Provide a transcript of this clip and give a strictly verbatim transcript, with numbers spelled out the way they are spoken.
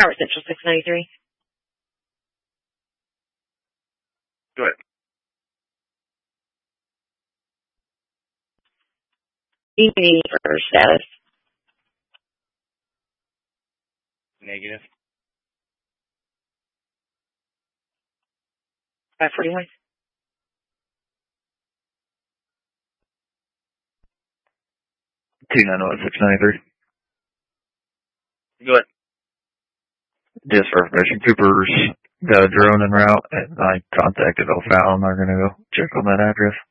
Howard Central six ninety-three. Go ahead. E D for status. Negative. five forty-one. two nine one six ninety-three. Go ahead. Just for information, Cooper's got a drone en route, and I contacted O'Fallon. They're going to go check on that address.